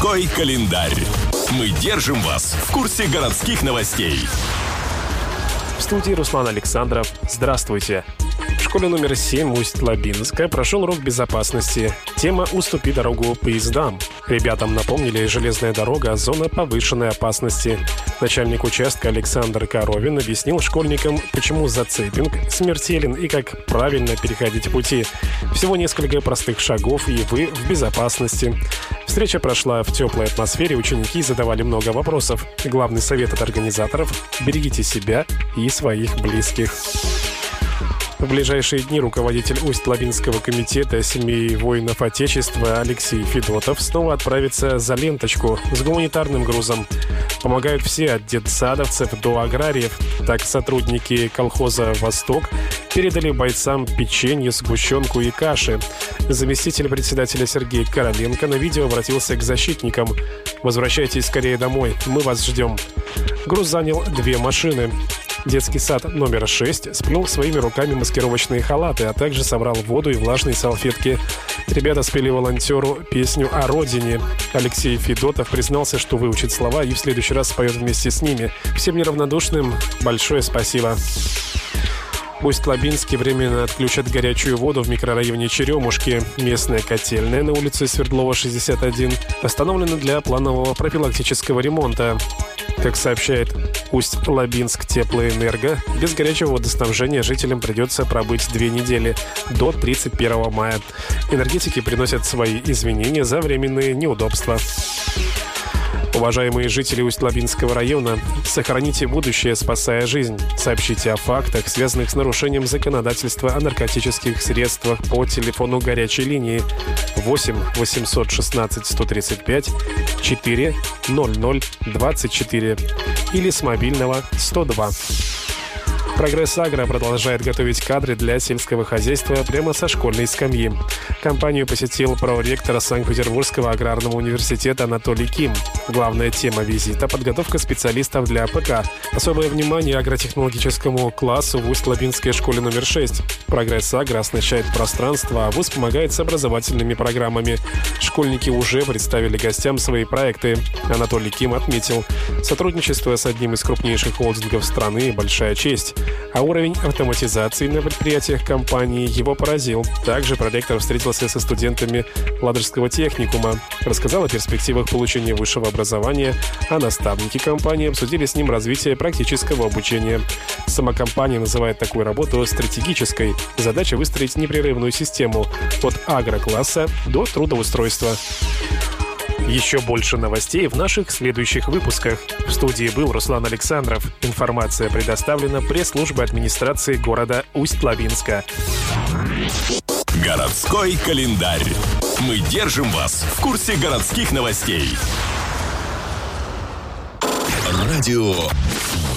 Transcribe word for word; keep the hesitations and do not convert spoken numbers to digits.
Городской календарь. Мы держим вас в курсе городских новостей. В студии Руслан Александров. Здравствуйте. В школе номер семь Усть-Лабинска прошел урок безопасности. Тема «Уступи дорогу поездам». Ребятам напомнили, железная дорога – зона повышенной опасности. Начальник участка Александр Коровин объяснил школьникам, почему зацепинг смертелен и как правильно переходить пути. Всего несколько простых шагов, и вы в безопасности. Встреча прошла в теплой атмосфере, ученики задавали много вопросов. Главный совет от организаторов – берегите себя и своих близких. В ближайшие дни руководитель Усть-Лабинского комитета семей воинов Отечества Алексей Федотов снова отправится за ленточку с гуманитарным грузом. Помогают все, от детсадовцев до аграриев. Так, сотрудники колхоза «Восток» передали бойцам печенье, сгущенку и каши. Заместитель председателя Сергей Короленко на видео обратился к защитникам. «Возвращайтесь скорее домой, мы вас ждем». Груз занял две машины. Детский сад номер шесть сплел своими руками маскировочные халаты, а также собрал воду и влажные салфетки. Ребята спели волонтеру песню о родине. Алексей Федотов признался, что выучит слова и в следующий раз споет вместе с ними. Всем неравнодушным большое спасибо. В Усть-Лабинске временно отключат горячую воду в микрорайоне Черемушки. Местная котельная на улице Свердлова, шестьдесят один, остановлена для планового профилактического ремонта. Как сообщает Усть-Лабинск Теплоэнерго, без горячего водоснабжения жителям придется пробыть две недели, до тридцать первого мая. Энергетики приносят свои извинения за временные неудобства. Уважаемые жители Усть-Лабинского района, сохраните будущее, спасая жизнь. Сообщите о фактах, связанных с нарушением законодательства о наркотических средствах по телефону горячей линии восемь восемьсот шестнадцать сто тридцать пять четыре ноль ноль двадцать четыре или с мобильного сто два. «Прогресс Агро» продолжает готовить кадры для сельского хозяйства прямо со школьной скамьи. Компанию посетил проректор Санкт-Петербургского аграрного университета Анатолий Ким. Главная тема визита – подготовка специалистов для АПК. Особое внимание агротехнологическому классу в Усть-Лабинской школе номер шесть. «Прогресс Агро» оснащает пространство, а ВУЗ помогает с образовательными программами. Школьники уже представили гостям свои проекты. Анатолий Ким отметил, сотрудничество с одним из крупнейших холдингов страны – большая честь. А уровень автоматизации на предприятиях компании его поразил. Также проректор встретился со студентами Ладожского техникума, рассказал о перспективах получения высшего образования, а наставники компании обсудили с ним развитие практического обучения. Сама компания называет такую работу стратегической. Задача выстроить непрерывную систему от агрокласса до трудоустройства. Еще больше новостей в наших следующих выпусках. В студии был Руслан Александров. Информация предоставлена пресс-службой администрации города Усть-Лабинска. Городской календарь. Мы держим вас в курсе городских новостей. Радио